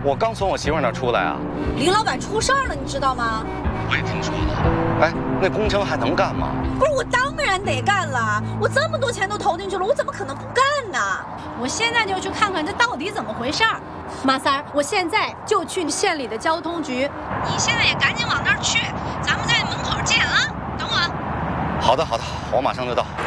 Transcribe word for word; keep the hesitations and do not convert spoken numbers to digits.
我刚从我媳妇那儿出来啊。 林老板出事儿了，你知道吗？ 我也听说了。哎，那工程还能干吗？ 不是，我当然得干了，我这么多钱都投进去了，我怎么可能不干呢？我现在就去看看这到底怎么回事儿。马三儿，我现在就去县里的交通局，你现在也赶紧往那儿去，咱们在门口见啊，等我。 好的，好的，我马上就到。